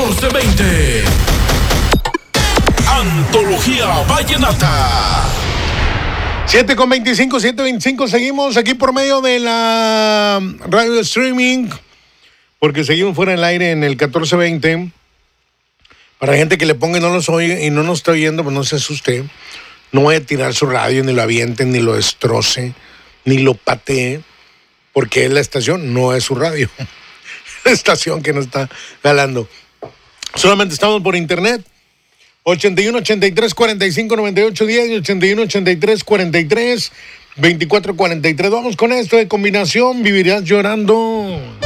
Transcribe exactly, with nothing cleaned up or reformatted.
catorce veinte. Antología Vallenata. siete con veinticinco, siete veinticinco, seguimos aquí por medio de la radio streaming, porque seguimos fuera del aire en el catorce veinte. Para gente que le ponga y no nos oye y no nos está oyendo, pues no se asuste. No voy a tirar su radio, ni lo avienten, ni lo destroce, ni lo patee, porque es la estación, no es su radio. La estación que nos está jalando. Solamente estamos por internet. ochenta y uno, ochenta y tres, cuarenta y cinco, noventa y ocho, diez y ochenta y uno, ochenta y tres, cuarenta y tres, veinticuatro, cuarenta y tres. Vamos con esto de combinación. Vivirás llorando.